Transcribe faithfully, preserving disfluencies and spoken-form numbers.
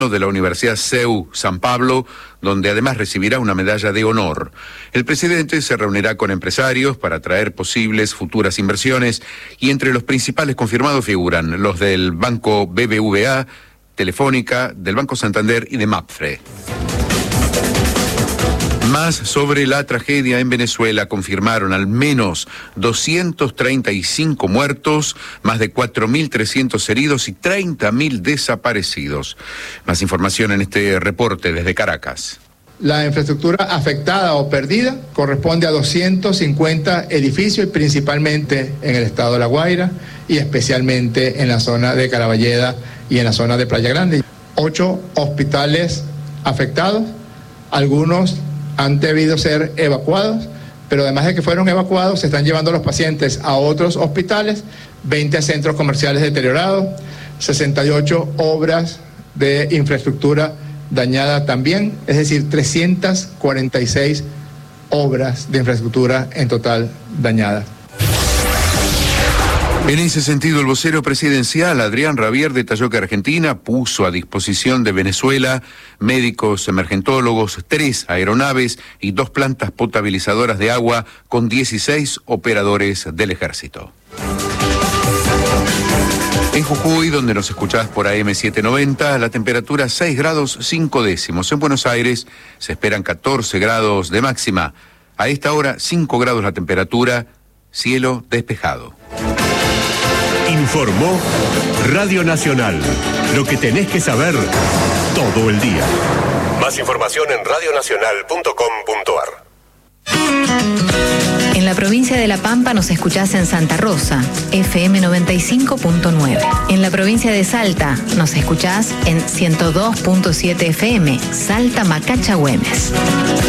de la Universidad C E U San Pablo, donde además recibirá una medalla de honor. El presidente se reunirá con empresarios para traer posibles futuras inversiones y entre los principales confirmados figuran los del Banco B B V A, Telefónica, del Banco Santander y de Mapfre. Más sobre la tragedia en Venezuela. Confirmaron al menos doscientos treinta y cinco muertos, más de cuatro mil trescientos heridos y treinta mil desaparecidos. Más información en este reporte desde Caracas. La infraestructura afectada o perdida corresponde a doscientos cincuenta edificios, principalmente en el estado de La Guaira y especialmente en la zona de Caraballeda y en la zona de Playa Grande. Ocho hospitales afectados, algunos han debido ser evacuados, pero además de que fueron evacuados, se están llevando los pacientes a otros hospitales, veinte centros comerciales deteriorados, sesenta y ocho obras de infraestructura dañada también, es decir, trescientas cuarenta y seis obras de infraestructura en total dañadas. En ese sentido, el vocero presidencial, Adrián Rabier, detalló que Argentina puso a disposición de Venezuela médicos emergentólogos, tres aeronaves y dos plantas potabilizadoras de agua con dieciséis operadores del ejército. En Jujuy, donde nos escuchás por A M setecientos noventa, la temperatura seis grados cinco décimos. En Buenos Aires se esperan catorce grados de máxima. A esta hora, cinco grados la temperatura, cielo despejado. Informó Radio Nacional. Lo que tenés que saber todo el día. Más información en radio nacional punto com punto a r. En la provincia de La Pampa nos escuchás en Santa Rosa, F M noventa y cinco punto nueve. En la provincia de Salta nos escuchás en ciento dos punto siete F M, Salta Macacha Güemes.